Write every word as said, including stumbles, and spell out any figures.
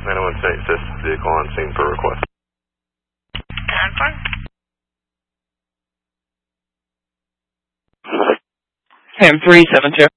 nine one Saint Assist, vehicle on scene per request. ten four. M three seven two.